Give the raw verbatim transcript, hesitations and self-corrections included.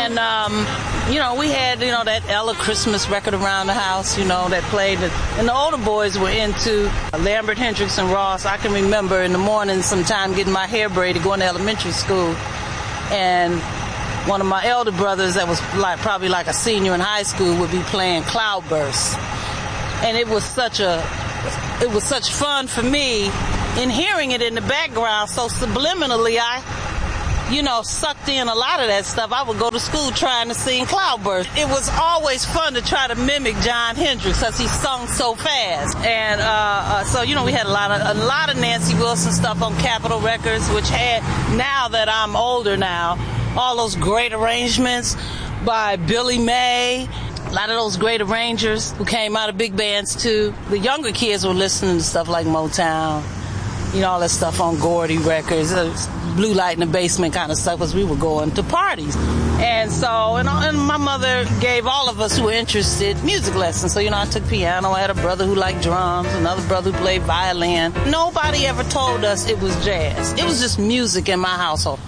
And, um, you know, we had, you know, that Ella Christmas record around the house, you know, that played. And the older boys were into Lambert, Hendricks, and Ross. I can remember in the morning sometime getting my hair braided, going to elementary school. And one of my elder brothers that was like probably like a senior in high school would be playing Cloudburst. And it was such a, it was such fun for me in hearing it in the background. So subliminally, I, you know, sucked in a lot of that stuff. I would go to school trying to sing Cloudburst. It was always fun to try to mimic John Hendricks because he sung so fast. And uh, uh, so, you know, we had a lot of a lot of Nancy Wilson stuff on Capitol Records, which had, now that I'm older now, all those great arrangements by Billy May. A lot of those great arrangers who came out of big bands, too. The younger kids were listening to stuff like Motown, you know, all that stuff on Gordy Records, Blue Light in the Basement kind of stuff, because we were going to parties. And so, and, and my mother gave all of us who were interested music lessons. So, you know, I took piano. I had a brother who liked drums, another brother who played violin. Nobody ever told us it was jazz. It was just music in my household.